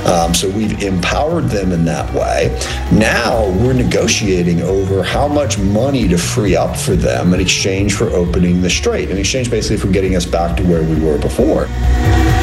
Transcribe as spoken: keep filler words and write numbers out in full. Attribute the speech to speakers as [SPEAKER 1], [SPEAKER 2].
[SPEAKER 1] Um, so we've empowered them in that way. Now we're negotiating over how much money to free up for them in exchange for opening the strait, in exchange basically for getting us back to where we were before.